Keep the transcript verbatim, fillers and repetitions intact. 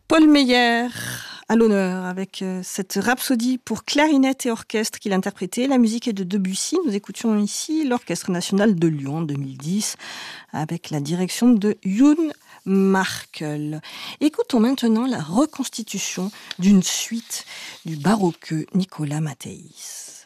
Paul Meyer à l'honneur avec cette rhapsodie pour clarinette et orchestre qu'il interprétait. La musique est de Debussy. Nous écoutions ici l'Orchestre national de Lyon en deux mille dix avec la direction de Youn Markel. Écoutons maintenant la reconstitution d'une suite du baroqueux Nicolas Matthäus.